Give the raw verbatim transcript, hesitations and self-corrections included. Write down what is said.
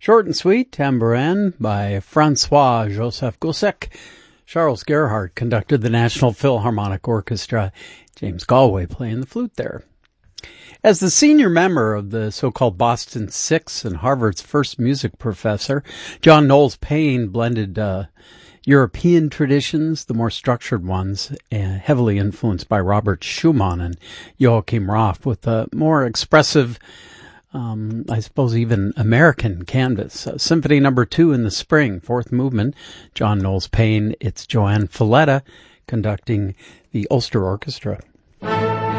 Short and Sweet, Tambourin by Francois-Joseph Gossec. Charles Gerhardt conducted the National Philharmonic Orchestra. James Galway playing the flute there. As the senior member of the so-called Boston Six and Harvard's first music professor, John Knowles Paine blended uh, European traditions, the more structured ones, uh, heavily influenced by Robert Schumann and Joachim Raff, with a more expressive, um, I suppose even American canvas. Uh, Symphony number two in the spring, fourth movement, John Knowles Paine. It's Joanne Falletta conducting the Ulster Orchestra.